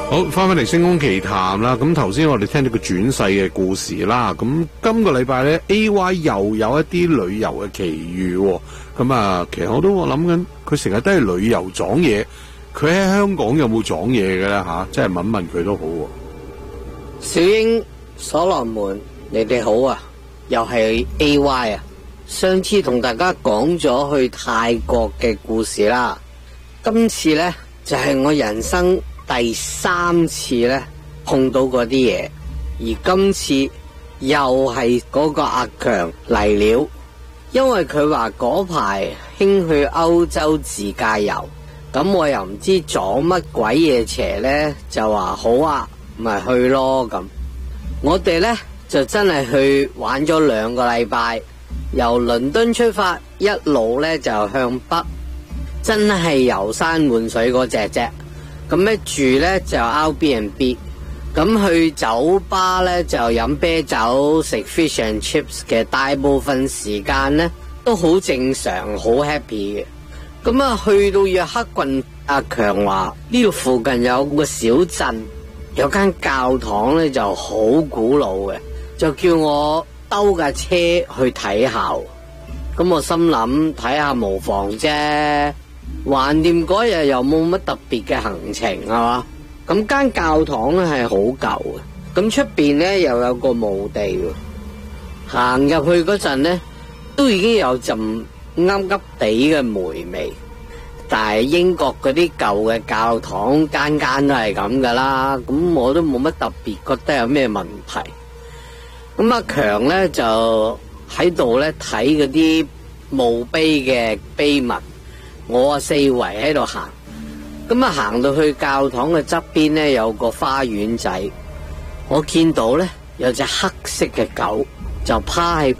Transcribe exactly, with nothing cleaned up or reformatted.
好，翻返嚟星空奇談啦。咁頭先我哋聽到個轉世嘅故事啦。咁今個禮拜咧 A Y 又有一啲旅遊嘅奇遇。咁啊，其實我都我諗緊，佢成日都係旅遊撞嘢，佢喺香港有冇撞嘢嘅咧吓？即係問問佢都好。 小英、所羅門，你哋好啊，又係 A Y 啊。上次同大家講咗去泰國嘅故事啦，今次呢，就係、是、我人生第三次呢碰到嗰啲嘢，而今次又係嗰個阿強嚟了，因為佢話嗰排興去歐洲自駕遊，咁我又唔知撞乜鬼嘢邪呢，就話好啊，咪去咯咁。我哋呢，就真係去玩咗兩個禮拜。由倫敦出發，一路咧就向北，真係遊山玩水嗰隻啫。咁咧住咧就 Airbnb， 咁去酒吧咧就飲啤酒、食 fish and chips 嘅，大部分時間咧都好正常，好 happy 嘅。咁啊去到約克郡，阿強話呢度附近有個小鎮，有間教堂咧就好古老嘅，就叫我兜架車去睇下，咁我心諗睇下無妨啫，橫掂嗰日又冇乜特別嘅行程係嘛？咁間教堂咧係好舊嘅，咁出邊咧又有個墓地，行入去嗰陣咧都已經有陣啱啱地嘅霉味，但係英國嗰啲舊嘅教堂間間都係咁噶啦，咁我都冇乜特別覺得有咩問題。咁阿強咧就喺度咧睇嗰啲墓碑嘅碑文，我啊四圍喺度行。咁啊行到去教堂嘅側邊咧有個花園仔，我見到咧有隻黑色嘅狗就趴喺